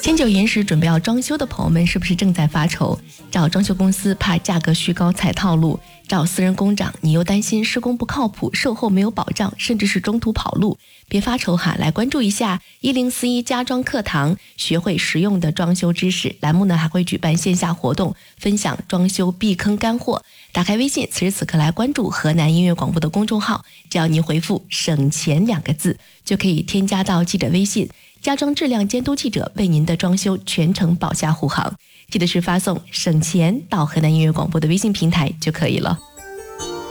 天九岩石准备要装修的朋友们是不是正在发愁？找装修公司怕价格虚高踩套路，找私人工长你又担心施工不靠谱，售后没有保障，甚至是中途跑路。别发愁哈，来关注一下1041家装课堂，学会实用的装修知识。栏目呢还会举办线下活动，分享装修避坑干货。打开微信，此时此刻来关注河南音乐广播的公众号，只要你回复省钱2个字，就可以添加到记者微信，家装质量监督记者为您的装修全程保驾护航。记得是发送省钱到河南音乐广播的微信平台就可以了。